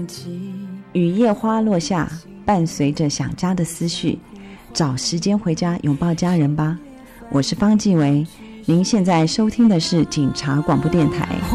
雨夜花落下，伴随着想家的思绪，找时间回家拥抱家人吧。我是方季维，您现在收听的是警察广播电台。